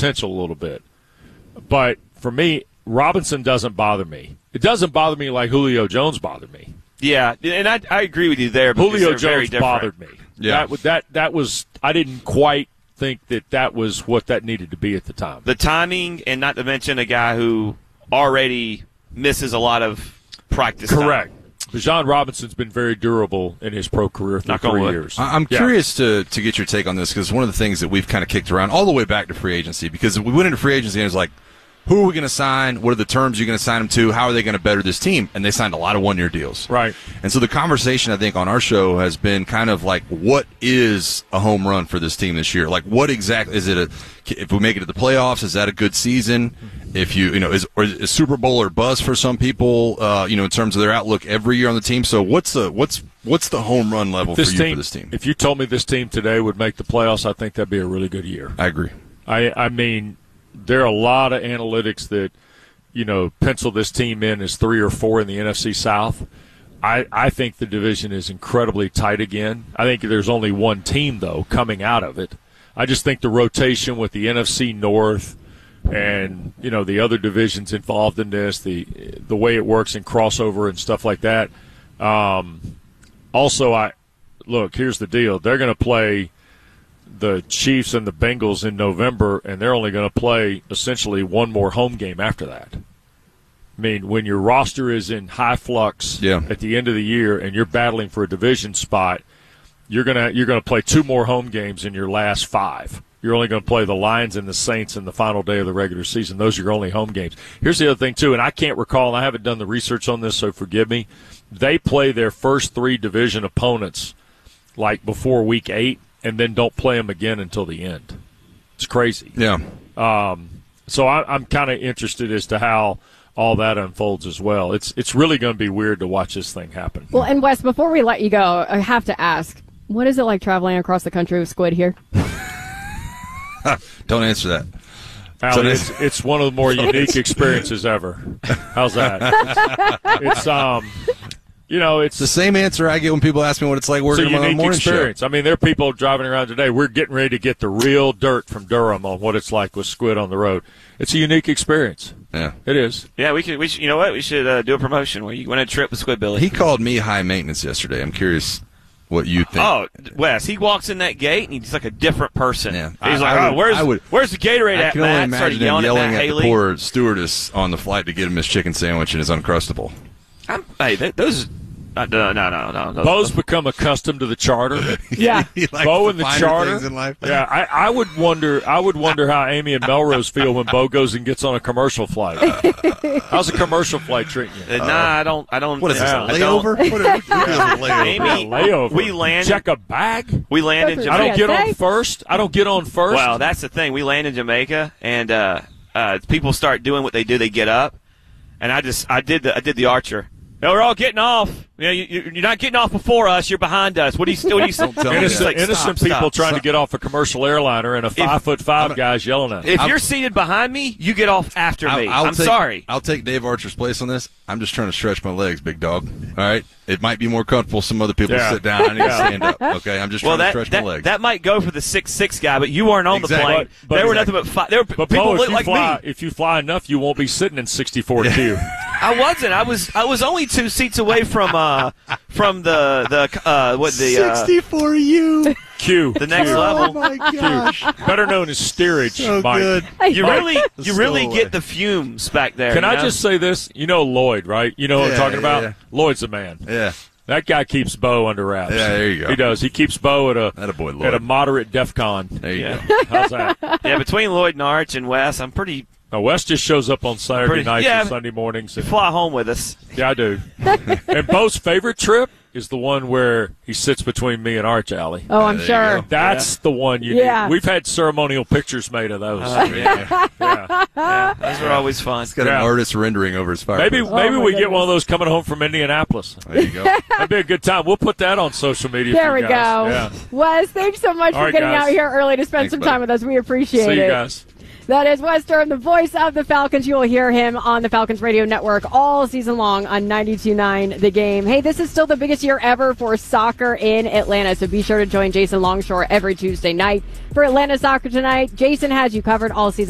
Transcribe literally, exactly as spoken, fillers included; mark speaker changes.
Speaker 1: potential a little bit. But for me, Robinson doesn't bother me. It doesn't bother me like Julio Jones bothered me.
Speaker 2: Yeah, and I, I agree with you there.
Speaker 1: Julio Jones bothered me.
Speaker 3: Yeah.
Speaker 1: That, that, that was – I didn't quite think that that was what that needed to be at the time.
Speaker 2: The timing, and not to mention a guy who already misses a lot of practice
Speaker 1: Correct.
Speaker 2: time.
Speaker 1: Bijan Robinson's been very durable in his pro career for three years.
Speaker 3: I'm
Speaker 1: yeah.
Speaker 3: curious to, to get your take on this because one of the things that we've kind of kicked around all the way back to free agency, because we went into free agency and it was like, who are we going to sign? What are the terms you're going to sign them to? How are they going to better this team? And they signed a lot of one-year deals.
Speaker 1: Right.
Speaker 3: And so the conversation, I think, on our show has been kind of like, what is a home run for this team this year? Like, what exactly is it? A, if we make it to the playoffs, is that a good season? If you, you know, is, or is Super Bowl or buzz for some people, uh, you know, in terms of their outlook every year on the team? So what's the what's what's the home run level for you
Speaker 1: team,
Speaker 3: for this team?
Speaker 1: If you told me this team today would make the playoffs, I think that'd be a really good year.
Speaker 3: I agree.
Speaker 1: I, I mean, there are a lot of analytics that, you know, pencil this team in as three or four in the N F C South. I, I think the division is incredibly tight again. I think there's only one team, though, coming out of it. I just think the rotation with the N F C North and, you know, the other divisions involved in this, the the way it works in crossover and stuff like that. Um, also, I look, here's the deal. They're going to play the Chiefs and the Bengals in November, and they're only going to play essentially one more home game after that. I mean, when your roster is in high flux
Speaker 3: yeah.
Speaker 1: at the end of the year and you're battling for a division spot, you're gonna you're gonna play two more home games in your last five. You're only going to play the Lions and the Saints in the final day of the regular season. Those are your only home games. Here's the other thing, too, and I can't recall, and I haven't done the research on this, so forgive me. They play their first three division opponents like before week eight and then don't play them again until the end. It's crazy.
Speaker 3: Yeah.
Speaker 1: Um, so I, I'm kind of interested as to how all that unfolds as well. It's it's really going to be weird to watch this thing happen.
Speaker 4: Well, and Wes, before we let you go, I have to ask, what is it like traveling across the country with Squid here?
Speaker 3: Don't answer that.
Speaker 1: Allie, it's, it's one of the more unique experiences ever. How's that? It's um, you know, it's,
Speaker 3: it's the same answer I get when people ask me what it's like working on a morning
Speaker 1: experience.
Speaker 3: show.
Speaker 1: I mean, there are people driving around today. We're getting ready to get the real dirt from Durham on what it's like with Squid on the road. It's a unique experience.
Speaker 3: Yeah,
Speaker 1: it is.
Speaker 2: Yeah, we could. We should, you know what? We should uh, do a promotion where you went on a trip with Squid Billy.
Speaker 3: He called me high maintenance yesterday. I'm curious what you think.
Speaker 2: Oh, Wes, he walks in that gate and he's like a different person.
Speaker 3: Yeah.
Speaker 2: He's
Speaker 3: I,
Speaker 2: like,
Speaker 3: I
Speaker 2: oh,
Speaker 3: would,
Speaker 2: where's
Speaker 3: I would,
Speaker 2: where's the Gatorade
Speaker 3: I
Speaker 2: at,
Speaker 3: can only
Speaker 2: Matt?
Speaker 3: imagine
Speaker 2: Started
Speaker 3: him
Speaker 2: yelling,
Speaker 3: yelling
Speaker 2: at, Matt
Speaker 3: at
Speaker 2: Haley.
Speaker 3: the poor stewardess on the flight to get him his chicken sandwich and his Uncrustable.
Speaker 2: I'm, hey, th- those. Uh, no, no, no, no. Those,
Speaker 1: Bo's become accustomed to the charter.
Speaker 4: Yeah,
Speaker 1: Bo and the charter.
Speaker 3: In life.
Speaker 1: Yeah, I, I would wonder. I would wonder how Amy and Melrose feel when Bo goes and gets on a commercial flight. How's a commercial flight treating you?
Speaker 2: Uh, nah, I don't. I don't.
Speaker 3: What is this,
Speaker 2: uh,
Speaker 3: a layover? What are, what
Speaker 1: Yeah.
Speaker 3: is a layover?
Speaker 2: Amy,
Speaker 1: layover.
Speaker 2: we landed.
Speaker 1: Check a bag.
Speaker 2: We landed.
Speaker 4: That's
Speaker 2: in
Speaker 1: I
Speaker 4: what
Speaker 1: don't
Speaker 2: Jamaica.
Speaker 1: get on
Speaker 4: say?
Speaker 1: first. I don't get on first.
Speaker 2: Well, that's the thing. We land in Jamaica, and uh, uh, people start doing what they do. They get up, and I just, I did the, I did the Archer. No, we're all getting off. You know, you, you're not getting off before us. You're behind us. What do you still? What do you
Speaker 3: Don't tell me
Speaker 2: It's
Speaker 1: innocent,
Speaker 2: like,
Speaker 1: innocent
Speaker 2: stop,
Speaker 1: people
Speaker 2: stop.
Speaker 1: trying to get off a commercial airliner, and a five foot five guy's yelling at them.
Speaker 2: If
Speaker 3: I'm-
Speaker 2: you're seated behind me, you get off after me.
Speaker 3: I'll
Speaker 2: I'm
Speaker 3: take,
Speaker 2: sorry.
Speaker 3: I'll take Dave Archer's place on this. I'm just trying to stretch my legs, big dog. All right? It might be more comfortable. Some other people
Speaker 1: Yeah.
Speaker 3: sit down. I need
Speaker 1: Yeah.
Speaker 3: to stand up. Okay? I'm just
Speaker 2: Well,
Speaker 3: trying
Speaker 2: that,
Speaker 3: to stretch
Speaker 2: that,
Speaker 3: my legs.
Speaker 2: that might go for the six six guy, but you weren't on
Speaker 3: Exactly.
Speaker 2: the plane.
Speaker 1: But- but
Speaker 2: there were
Speaker 3: exactly.
Speaker 2: nothing but five. There were
Speaker 1: But
Speaker 2: people
Speaker 1: Bo,
Speaker 2: look
Speaker 1: if you
Speaker 2: like
Speaker 1: fly,
Speaker 2: me.
Speaker 1: if you fly enough, you won't be sitting in sixty-four Q.
Speaker 2: I wasn't. I was. I was only two seats away from uh from the the uh what the uh,
Speaker 3: sixty-four U.
Speaker 1: Q.
Speaker 2: the next
Speaker 1: Q.
Speaker 2: level.
Speaker 3: my gosh.
Speaker 1: Better known as steerage,
Speaker 3: So
Speaker 1: Mike.
Speaker 3: good.
Speaker 2: You really you really
Speaker 3: Stowaway.
Speaker 2: get the fumes back there.
Speaker 1: Can
Speaker 2: you
Speaker 1: I
Speaker 2: know?
Speaker 1: just say this? You know Lloyd, right? You know what I'm
Speaker 3: Yeah,
Speaker 1: talking
Speaker 3: yeah,
Speaker 1: about?
Speaker 3: yeah.
Speaker 1: Lloyd's the man.
Speaker 3: Yeah.
Speaker 1: That guy keeps Bo under wraps.
Speaker 3: Yeah, there you go.
Speaker 1: He does. He keeps Bo at a
Speaker 3: Attaboy, Lloyd.
Speaker 1: at a moderate DEFCON.
Speaker 3: There you
Speaker 2: Yeah.
Speaker 3: go.
Speaker 1: How's that?
Speaker 2: Yeah, between Lloyd and Arch and Wes, I'm pretty.
Speaker 1: Now, Wes just shows up on Saturday
Speaker 2: Pretty-
Speaker 1: nights
Speaker 2: yeah.
Speaker 1: and Sunday mornings. And,
Speaker 2: Fly home with us.
Speaker 1: yeah, I do. And Bo's favorite trip is the one where he sits between me and Arch Alley.
Speaker 4: Oh, I'm
Speaker 3: there you
Speaker 4: sure.
Speaker 3: go.
Speaker 1: That's the one you
Speaker 4: Yeah.
Speaker 1: need. We've had ceremonial pictures made of those.
Speaker 2: Uh, yeah.
Speaker 1: yeah.
Speaker 2: yeah, those are always fun.
Speaker 3: He's got
Speaker 1: Yeah.
Speaker 3: an artist rendering over his fireplace.
Speaker 1: Maybe maybe
Speaker 4: my
Speaker 1: we get
Speaker 4: goodness.
Speaker 1: one of those coming home from Indianapolis.
Speaker 3: There you go.
Speaker 1: That'd be a good time. We'll put that on social media.
Speaker 4: There
Speaker 1: for
Speaker 4: we
Speaker 1: you
Speaker 4: go.
Speaker 1: guys. Yeah.
Speaker 4: Wes, thanks so much
Speaker 1: All
Speaker 4: for
Speaker 1: right,
Speaker 4: getting
Speaker 1: guys.
Speaker 4: out here early to spend
Speaker 3: Thanks,
Speaker 4: some
Speaker 3: buddy.
Speaker 4: time with us. We appreciate
Speaker 1: See
Speaker 4: it.
Speaker 1: you guys.
Speaker 4: That is Wes Durham, the voice of the Falcons. You will hear him on the Falcons Radio Network all season long on ninety-two point nine The Game. Hey, this is still the biggest year ever for soccer in Atlanta, so be sure to join Jason Longshore every Tuesday night for Atlanta Soccer Tonight. Jason has you covered all season